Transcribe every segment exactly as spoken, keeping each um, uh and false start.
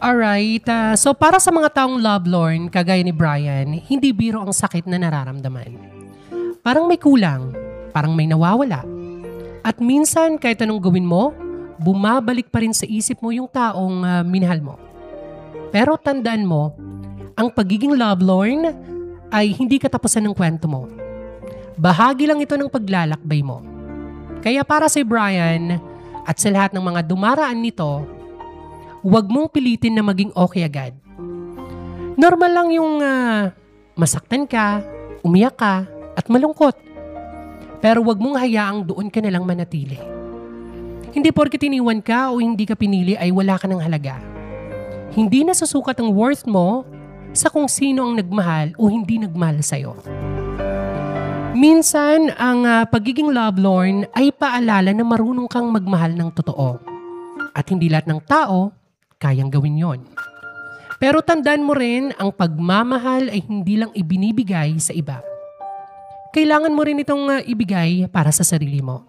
Alright, ah, so para sa mga taong lovelorn, kagaya ni Brian, hindi biro ang sakit na nararamdaman. Parang may kulang, parang may nawawala. At minsan kahit anong gawin mo, bumabalik pa rin sa isip mo yung taong ah, minahal mo. Pero tandaan mo, ang pagiging lovelorn ay hindi katapusan ng kwento mo. Bahagi lang ito ng paglalakbay mo. Kaya para si Brian at sa lahat ng mga dumaraan nito, huwag mong pilitin na maging okay agad. Normal lang yung uh, masaktan ka, umiyak ka, at malungkot. Pero huwag mong hayaang doon ka na lang manatili. Hindi porke tiniwan ka o hindi ka pinili ay wala ka ng halaga. Hindi nasusukat ang worth mo sa kung sino ang nagmahal o hindi nagmahal sa'yo. Minsan, ang uh, pagiging lovelorn ay paalala na marunong kang magmahal ng totoo. At hindi lahat ng tao kayang gawin yon. Pero tandaan mo rin, ang pagmamahal ay hindi lang ibinibigay sa iba. Kailangan mo rin itong uh, ibigay para sa sarili mo.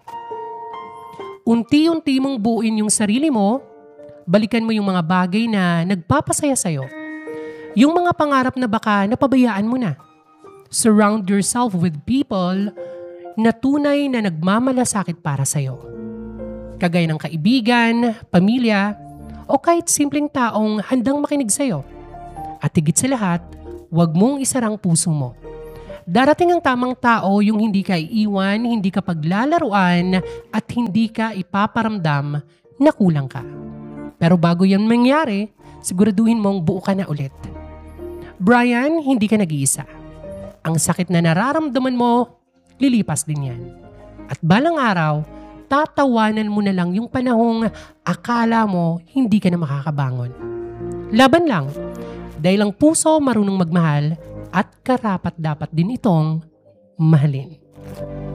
Unti-unti mong buuin yung sarili mo, balikan mo yung mga bagay na nagpapasaya sa'yo. Yung mga pangarap na baka napabayaan mo na. Surround yourself with people na tunay na nagmamalasakit para sa'yo. Kagaya ng kaibigan, pamilya, o kahit simpleng taong handang makinig sa'yo. At higit sa lahat, huwag mong isarang puso mo. Darating ang tamang tao yung hindi ka iiwan, hindi ka paglalaruan, at hindi ka ipaparamdam na kulang ka. Pero bago yan mangyari, siguraduhin mong buo ka na ulit. Brian, hindi ka nag-iisa. Ang sakit na nararamdaman mo, lilipas din yan. At balang araw, tatawanan mo na lang yung panahong akala mo hindi ka na makakabangon. Laban lang, dahil ang puso marunong magmahal at karapat dapat din itong mahalin.